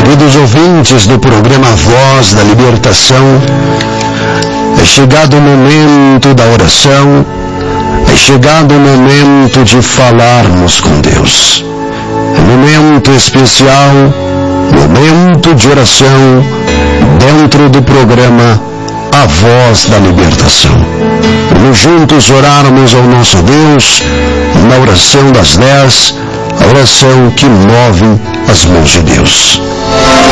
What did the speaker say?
Queridos ouvintes do programa Voz da Libertação, é chegado o momento da oração, é chegado o momento de falarmos com Deus. É momento especial, momento de oração, dentro do programa A Voz da Libertação. Vamos juntos orarmos ao nosso Deus na oração das 10, a oração que move as mãos de Deus.